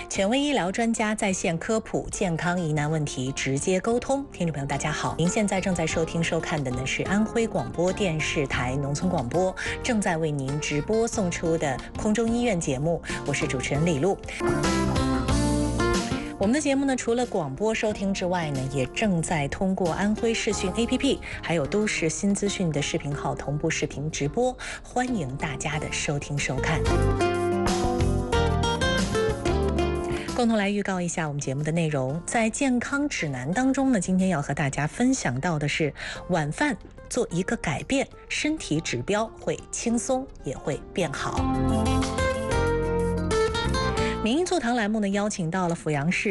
权威医疗专家在线科普健康疑难问题，直接沟通。听众朋友大家好，您现在正在收听收看的呢是安徽广播电视台农村广播正在为您直播送出的空中医院节目，我是主持人李璐。我们的节目呢，除了广播收听之外呢，也正在通过安徽视讯 APP 还有都市新资讯的视频号同步视频直播，欢迎大家的收听收看。共同来预告一下我们节目的内容。在健康指南当中呢，今天要和大家分享到的是晚饭做一个改变，身体指标会轻松也会变好。名医座谈栏目呢，邀请到了阜阳市